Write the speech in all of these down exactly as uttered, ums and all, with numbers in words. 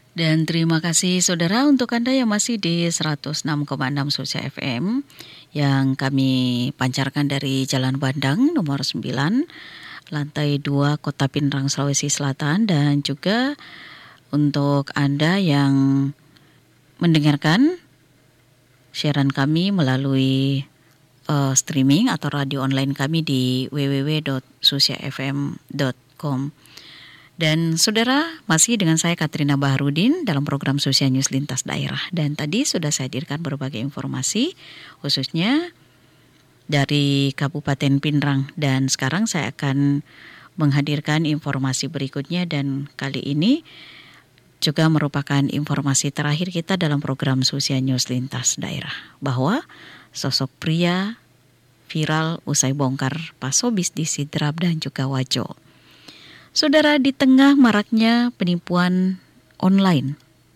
Dan terima kasih saudara untuk Anda yang masih di seratus enam koma enam Sucia F M yang kami pancarkan dari Jalan Bandang nomor sembilan, lantai dua Kota Pinrang, Sulawesi Selatan, dan juga untuk Anda yang mendengarkan siaran kami melalui uh, streaming atau radio online kami di w w w dot sucia f m dot com. Dan saudara, masih dengan saya Katrina Baharudin dalam program Sucia News Lintas Daerah. Dan tadi sudah saya hadirkan berbagai informasi khususnya dari Kabupaten Pinrang. Dan sekarang saya akan menghadirkan informasi berikutnya, dan kali ini juga merupakan informasi terakhir kita dalam program Sucia News Lintas Daerah, bahwa sosok pria viral usai bongkar pasobis di Sidrap dan juga Wajo. Saudara, di tengah maraknya penipuan online,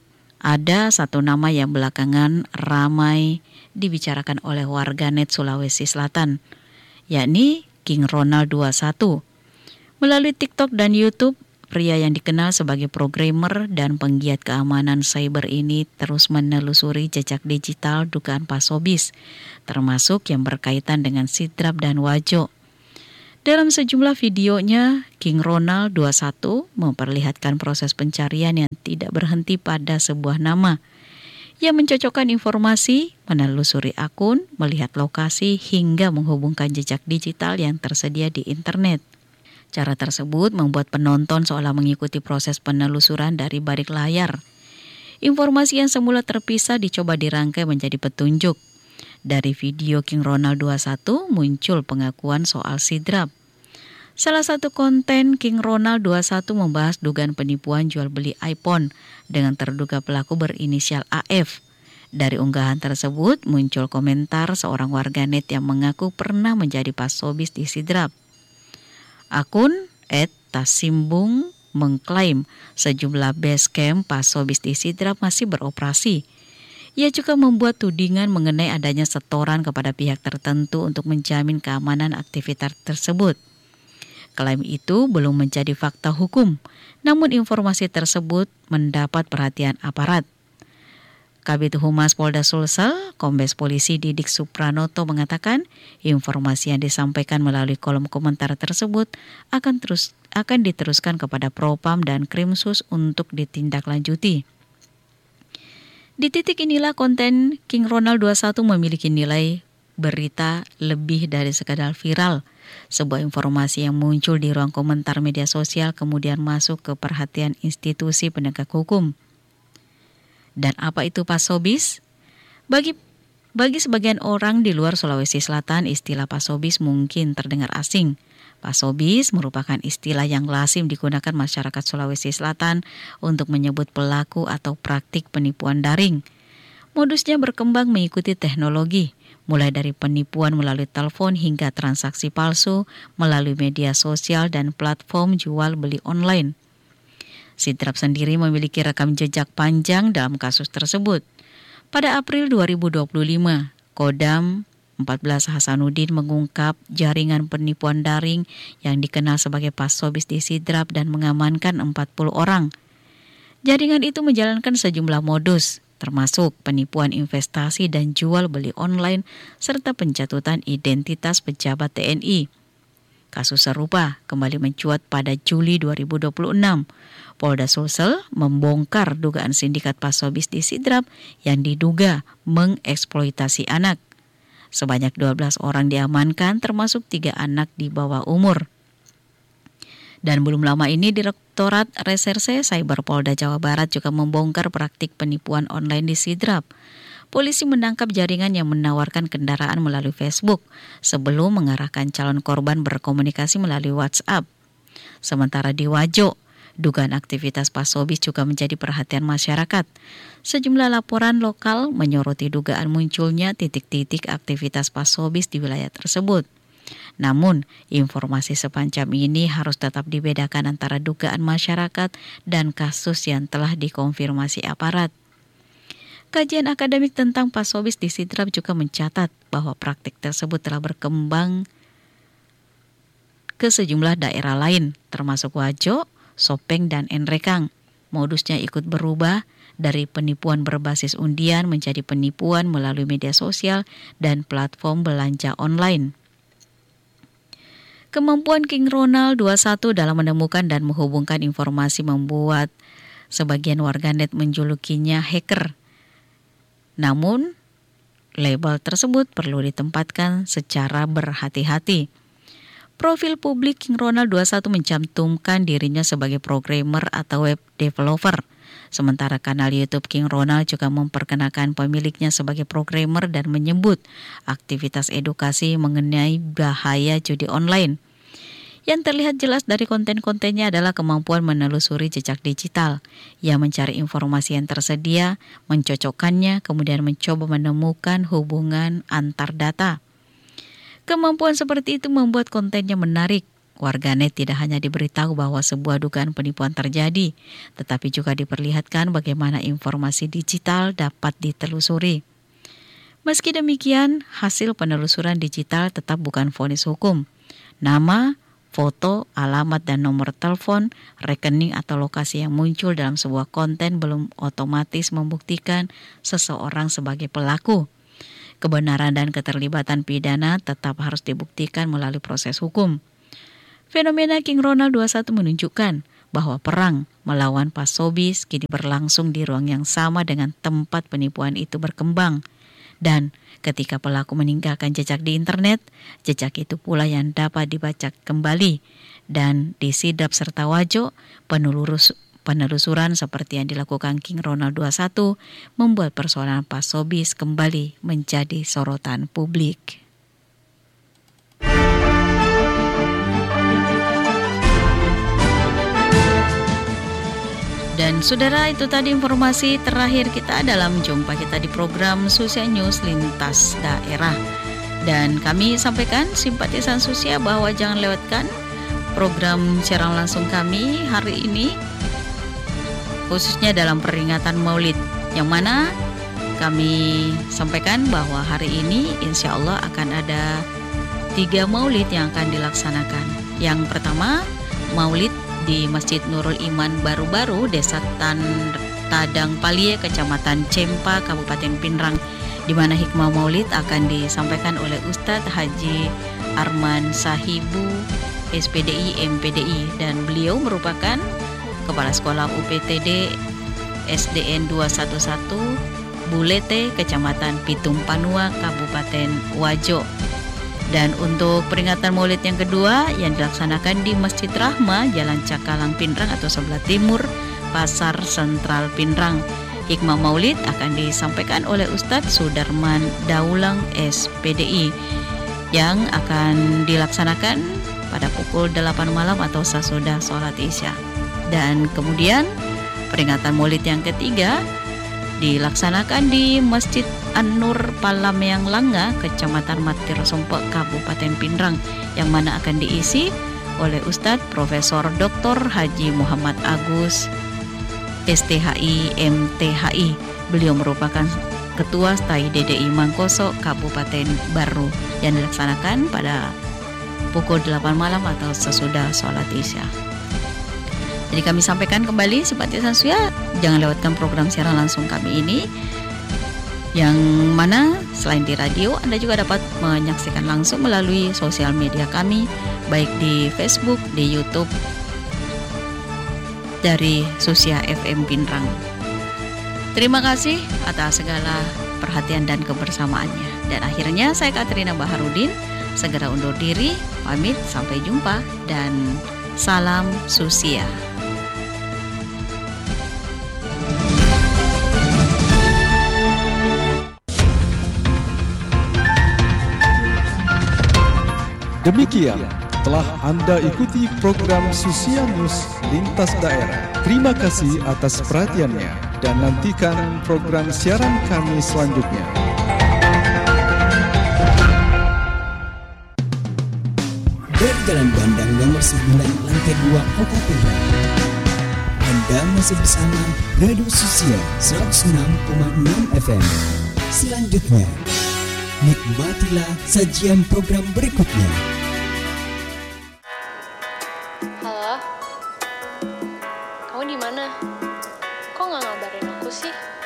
ada satu nama yang belakangan ramai dibicarakan oleh warganet Sulawesi Selatan, yakni King Ronald dua puluh satu. Melalui TikTok dan YouTube, pria yang dikenal sebagai programmer dan penggiat keamanan cyber ini terus menelusuri jejak digital dugaan pasobis, termasuk yang berkaitan dengan Sidrap dan Wajo. Dalam sejumlah videonya, King Ronald dua puluh satu memperlihatkan proses pencarian yang tidak berhenti pada sebuah nama. Ia mencocokkan informasi, menelusuri akun, melihat lokasi, hingga menghubungkan jejak digital yang tersedia di internet. Cara tersebut membuat penonton seolah mengikuti proses penelusuran dari balik layar. Informasi yang semula terpisah dicoba dirangkai menjadi petunjuk. Dari video King Ronald dua puluh satu muncul pengakuan soal Sidrap. Salah satu konten King Ronald dua puluh satu membahas dugaan penipuan jual beli iPhone dengan terduga pelaku berinisial A F. Dari unggahan tersebut muncul komentar seorang warganet yang mengaku pernah menjadi pasobis di Sidrap. Akun et tasimbung mengklaim sejumlah base camp pasobis di Sidrap masih beroperasi. Ia juga membuat tudingan mengenai adanya setoran kepada pihak tertentu untuk menjamin keamanan aktivitas tersebut. Klaim itu belum menjadi fakta hukum, namun informasi tersebut mendapat perhatian aparat. Kabid Humas Polda Sulsel, Kombes Polisi Didik Supranoto mengatakan, informasi yang disampaikan melalui kolom komentar tersebut akan terus akan diteruskan kepada Propam dan Krimsus untuk ditindaklanjuti. Di titik inilah konten King Ronald dua puluh satu memiliki nilai berita lebih dari sekadar viral. Sebuah informasi yang muncul di ruang komentar media sosial kemudian masuk ke perhatian institusi penegak hukum. Dan apa itu pasobis? Bagi bagi sebagian orang di luar Sulawesi Selatan, istilah pasobis mungkin terdengar asing. Pasobis merupakan istilah yang lazim digunakan masyarakat Sulawesi Selatan untuk menyebut pelaku atau praktik penipuan daring. Modusnya berkembang mengikuti teknologi, mulai dari penipuan melalui telepon hingga transaksi palsu melalui media sosial dan platform jual beli online. Sidrap sendiri memiliki rekam jejak panjang dalam kasus tersebut. Pada April dua ribu dua puluh lima, Kodam empat belas Hasanuddin mengungkap jaringan penipuan daring yang dikenal sebagai pasobis di Sidrap dan mengamankan empat puluh orang. Jaringan itu menjalankan sejumlah modus, termasuk penipuan investasi dan jual beli online serta pencatutan identitas pejabat T N I. Kasus serupa kembali mencuat pada Juli dua ribu dua puluh enam. Polda Sulsel membongkar dugaan sindikat pasobis di Sidrap yang diduga mengeksploitasi anak. Sebanyak dua belas orang diamankan, termasuk tiga anak di bawah umur. Dan belum lama ini Direktorat Reserse Cyber Polda Jawa Barat juga membongkar praktik penipuan online di Sidrap. Polisi menangkap jaringan yang menawarkan kendaraan melalui Facebook sebelum mengarahkan calon korban berkomunikasi melalui WhatsApp. Sementara di Wajo, dugaan aktivitas pasobis juga menjadi perhatian masyarakat. Sejumlah laporan lokal menyoroti dugaan munculnya titik-titik aktivitas pasobis di wilayah tersebut. Namun, informasi sepanjang ini harus tetap dibedakan antara dugaan masyarakat dan kasus yang telah dikonfirmasi aparat. Kajian akademik tentang pasobis di Sidrap juga mencatat bahwa praktik tersebut telah berkembang ke sejumlah daerah lain, termasuk Wajo, Sopeng, dan Enrekang. modusnya ikut berubah dari penipuan berbasis undian menjadi penipuan melalui media sosial dan platform belanja online. Kemampuan King Ronald dua puluh satu dalam menemukan dan menghubungkan informasi membuat sebagian warganet menjulukinya hacker. Namun, label tersebut perlu ditempatkan secara berhati-hati. Profil publik King Ronald dua puluh satu mencantumkan dirinya sebagai programmer atau web developer. Sementara kanal YouTube King Ronald juga memperkenalkan pemiliknya sebagai programmer dan menyebut aktivitas edukasi mengenai bahaya judi online. Yang terlihat jelas dari konten-kontennya adalah kemampuan menelusuri jejak digital. Ia mencari informasi yang tersedia, mencocokkannya, kemudian mencoba menemukan hubungan antar data. Kemampuan seperti itu membuat kontennya menarik. Warganet tidak hanya diberitahu bahwa sebuah dugaan penipuan terjadi, tetapi juga diperlihatkan bagaimana informasi digital dapat ditelusuri. Meski demikian, hasil penelusuran digital tetap bukan vonis hukum. Nama, foto, alamat, dan nomor telepon, rekening atau lokasi yang muncul dalam sebuah konten belum otomatis membuktikan seseorang sebagai pelaku. Kebenaran dan keterlibatan pidana tetap harus dibuktikan melalui proses hukum. Fenomena King Ronald dua puluh satu menunjukkan bahwa perang melawan pasobis kini berlangsung di ruang yang sama dengan tempat penipuan itu berkembang. Dan ketika pelaku meninggalkan jejak di internet, jejak itu pula yang dapat dibaca kembali. Dan di Sidap serta Wajo, penelurus, penelusuran seperti yang dilakukan King Ronald dua puluh satu membuat persoalan pasobis kembali menjadi sorotan publik. Dan saudara, itu tadi informasi terakhir kita dalam jumpa kita di program Susia News Lintas Daerah. Dan kami sampaikan simpatisan Susia bahwa jangan lewatkan program siaran langsung kami hari ini, khususnya dalam peringatan Maulid, yang mana kami sampaikan bahwa hari ini insya Allah akan ada tiga Maulid yang akan dilaksanakan. Yang pertama, Maulid di Masjid Nurul Iman Baru-Baru, Desa Tan Tadang Palie, Kecamatan Cempa, Kabupaten Pinrang, di mana hikmah Maulid akan disampaikan oleh Ustadz Haji Arman Sahibu, S P D I M P D I, dan beliau merupakan Kepala Sekolah U P T D S D N dua satu satu Bulete, Kecamatan Pitung Panua, Kabupaten Wajo. Dan untuk peringatan Maulid yang kedua yang dilaksanakan di Masjid Rahma, Jalan Cakalang Pinrang atau sebelah timur Pasar Sentral Pinrang. Hikmah Maulid akan disampaikan oleh Ustadz Sudarman Daulang S P D I yang akan dilaksanakan pada pukul delapan malam atau sesudah sholat Isya. Dan kemudian peringatan Maulid yang ketiga dilaksanakan di Masjid An-Nur Palameang Langga, Kecamatan Matir Sumpek, Kabupaten Pinrang, yang mana akan diisi oleh Ustadz Profesor Doktor Haji Muhammad Agus S T H I M T H I. Beliau merupakan Ketua Stai D D I Mangkoso, Kabupaten Baru, yang dilaksanakan pada pukul delapan malam atau sesudah sholat Isya. Jadi kami sampaikan kembali simpatisan Susia, jangan lewatkan program siaran langsung kami ini, yang mana selain di radio, Anda juga dapat menyaksikan langsung melalui sosial media kami, baik di Facebook, di YouTube, dari Susia F M Pinrang. Terima kasih atas segala perhatian dan kebersamaannya. Dan akhirnya saya Katrina Baharudin segera undur diri, pamit, sampai jumpa, dan salam Susia. Demikian telah Anda ikuti program Susia News Lintas Daerah. Terima kasih atas perhatiannya dan nantikan program siaran kami selanjutnya. Dari Jalan Bandang nomor sembilan lantai dua Kota Pinrang. Anda masih bersama Radio Susia seratus enam koma enam F M. Selanjutnya, nikmatilah sajian program berikutnya. Halo, kamu di mana? kok nggak ngabarin aku sih?